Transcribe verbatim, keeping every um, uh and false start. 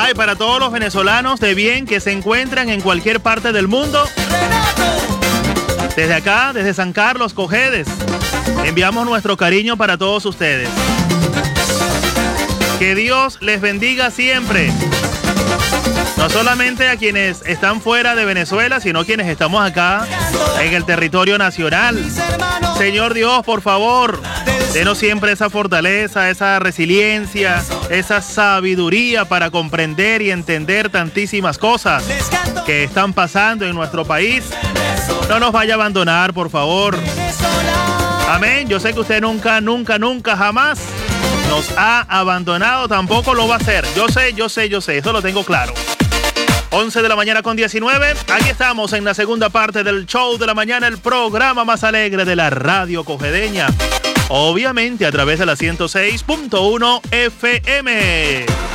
Ay, para todos los venezolanos de bien que se encuentran en cualquier parte del mundo. Desde acá, desde San Carlos, Cojedes, enviamos nuestro cariño para todos ustedes. Que Dios les bendiga siempre. No solamente a quienes están fuera de Venezuela, sino quienes estamos acá en el territorio nacional. Señor Dios, por favor, denos siempre esa fortaleza, esa resiliencia, esa sabiduría para comprender y entender tantísimas cosas que están pasando en nuestro país. No nos vaya a abandonar, por favor. Amén. Yo sé que usted nunca, nunca, nunca, jamás nos ha abandonado, tampoco lo va a hacer. Yo sé, yo sé, yo sé, eso lo tengo claro. once de la mañana con diecinueve, aquí estamos en la segunda parte del show de la mañana, el programa más alegre de la radio cojedeña. Obviamente a través de la ciento seis punto uno F M.